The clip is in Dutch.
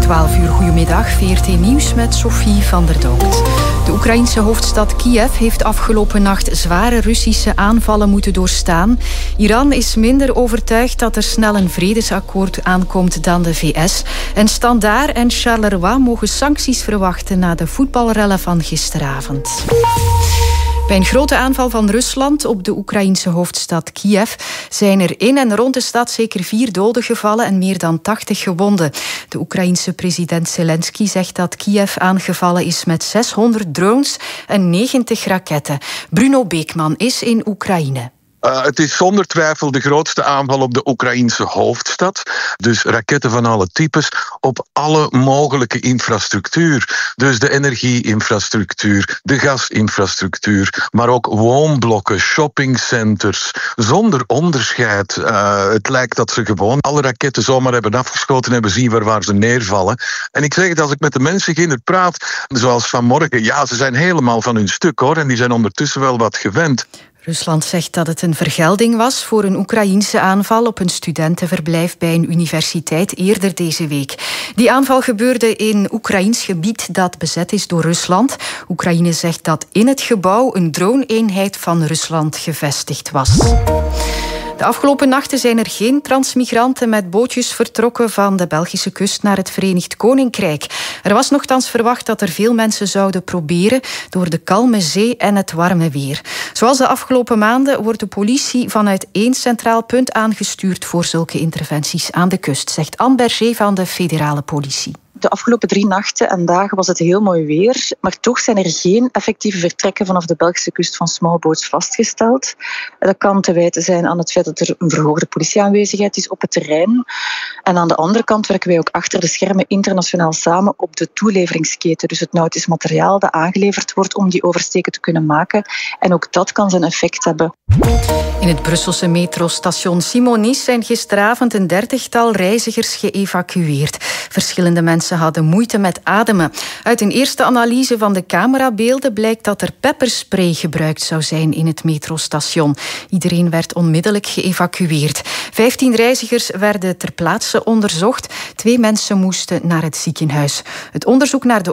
12 uur, goedemiddag. VRT Nieuws met Sophie van der Dood. De Oekraïense hoofdstad Kiev heeft afgelopen nacht zware Russische aanvallen moeten doorstaan. Iran is minder overtuigd dat er snel een vredesakkoord aankomt dan de VS. En Standaard en Charleroi mogen sancties verwachten na de voetbalrellen van gisteravond. Bij een grote aanval van Rusland op de Oekraïense hoofdstad Kiev zijn er in en rond de stad zeker 4 doden gevallen en meer dan 80 gewonden. De Oekraïense president Zelensky zegt dat Kiev aangevallen is met 600 drones en 90 raketten. Bruno Beekman is in Oekraïne. Het is zonder twijfel de grootste aanval op de Oekraïense hoofdstad. Dus raketten van alle types op alle mogelijke infrastructuur. Dus de energieinfrastructuur, de gasinfrastructuur, maar ook woonblokken, shoppingcenters, zonder onderscheid. Het lijkt dat ze gewoon alle raketten zomaar hebben afgeschoten, hebben zien waar ze neervallen. En ik zeg het, als ik met de mensen ginder praat, zoals vanmorgen, ja, ze zijn helemaal van hun stuk, hoor. En die zijn ondertussen wel wat gewend. Rusland zegt dat het een vergelding was voor een Oekraïense aanval op een studentenverblijf bij een universiteit eerder deze week. Die aanval gebeurde in Oekraïns gebied dat bezet is door Rusland. Oekraïne zegt dat in het gebouw een drone-eenheid van Rusland gevestigd was. De afgelopen nachten zijn er geen transmigranten met bootjes vertrokken van de Belgische kust naar het Verenigd Koninkrijk. Er was nochtans verwacht dat er veel mensen zouden proberen door de kalme zee en het warme weer. Zoals de afgelopen maanden wordt de politie vanuit 1 centraal punt aangestuurd voor zulke interventies aan de kust, zegt Anne Berger van de federale politie. De afgelopen 3 nachten en dagen was het heel mooi weer, maar toch zijn er geen effectieve vertrekken vanaf de Belgische kust van smallboats vastgesteld. Dat kan te wijten zijn aan het feit dat er een verhoogde politieaanwezigheid is op het terrein. En aan de andere kant werken wij ook achter de schermen internationaal samen op de toeleveringsketen. Dus het nautisch materiaal dat aangeleverd wordt om die oversteken te kunnen maken. En ook dat kan zijn effect hebben. In het Brusselse metrostation Simonis zijn gisteravond een 30-tal reizigers geëvacueerd. Verschillende mensen hadden moeite met ademen. Uit een eerste analyse van de camerabeelden blijkt dat er pepperspray gebruikt zou zijn in het metrostation. Iedereen werd onmiddellijk geëvacueerd. 15 reizigers werden ter plaatse onderzocht. 2 mensen moesten naar het ziekenhuis. Het onderzoek naar de